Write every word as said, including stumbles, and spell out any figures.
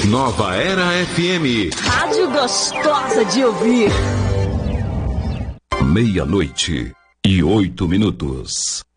Nova Era F M. Rádio gostosa de ouvir. Meia-noite e oito minutos.